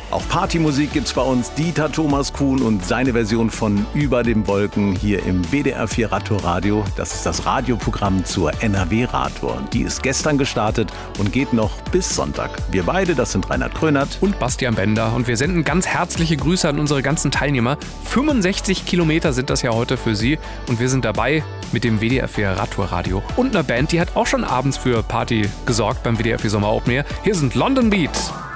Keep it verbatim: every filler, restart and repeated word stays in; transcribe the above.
Auch Partymusik gibt's bei uns. Dieter Thomas Kuhn und seine Version von Über den Wolken hier im W D R vier Radtour-Radio. Das ist das Radioprogramm zur N R W-Radtour. Die ist gestern gestartet und geht noch bis Sonntag. Wir beide, das sind Reinhard Krönert und Bastian Bender. Und wir senden ganz herzliche Grüße an unsere ganzen Teilnehmer. fünfundsechzig Kilometer sind das ja heute für Sie. Und wir sind dabei mit dem W D R vier Radtour-Radio. Und einer Band, die hat auch schon abends für Party gesorgt beim W D R vier Sommer Open Air. Hier sind London Beat.